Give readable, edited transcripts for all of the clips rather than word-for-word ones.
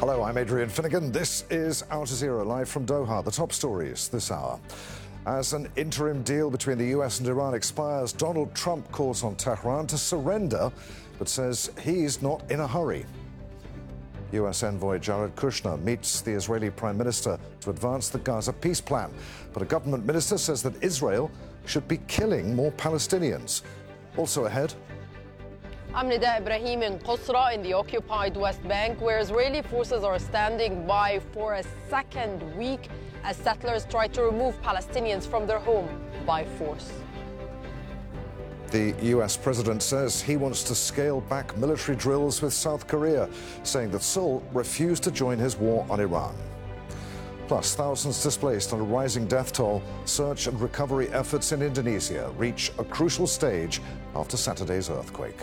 Hello, I'm Adrian Finnegan. This is Al Jazeera live from Doha. The top stories this hour. As an interim deal between the US and Iran expires, Donald Trump calls on Tehran to surrender, but says he's not in a hurry. US envoy Jared Kushner meets the Israeli Prime Minister to advance the Gaza peace plan. But a government minister says that Israel should be killing more Palestinians. Also ahead. Nida Ibrahim in Qusra in the occupied West Bank, where Israeli forces are standing by for a second week as settlers try to remove Palestinians from their home by force. The US president says he wants to scale back military drills with South Korea, saying that Seoul refused to join his war on Iran. Plus, thousands displaced on a rising death toll. Search and recovery efforts in Indonesia reach a crucial stage after Saturday's earthquake.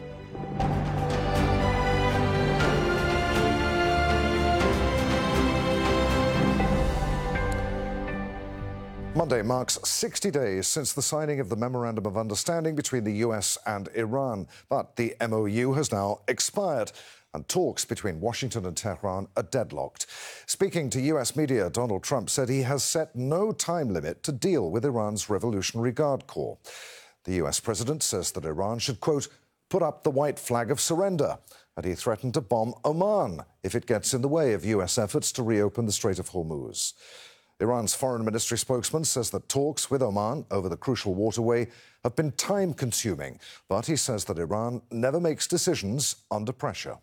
Monday marks 60 days since the signing of the Memorandum of Understanding between the US and Iran. But the MOU has now expired, and talks between Washington and Tehran are deadlocked. Speaking to US media, Donald Trump said he has set no time limit to deal with Iran's Revolutionary Guard Corps. The US president says that Iran should, quote, put up the white flag of surrender, and he threatened to bomb Oman if it gets in the way of US efforts to reopen the Strait of Hormuz. Iran's foreign ministry spokesman says that talks with Oman over the crucial waterway have been time-consuming, but he says that Iran never makes decisions under pressure.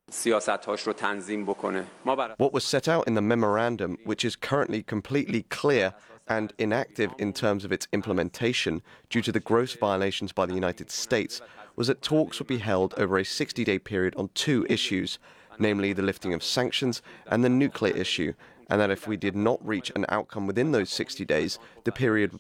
What was set out in the memorandum, which is currently completely clear and inactive in terms of its implementation due to the gross violations by the United States, was that talks would be held over a 60-day period on two issues, namely the lifting of sanctions and the nuclear issue, and that if we did not reach an outcome within those 60 days, the period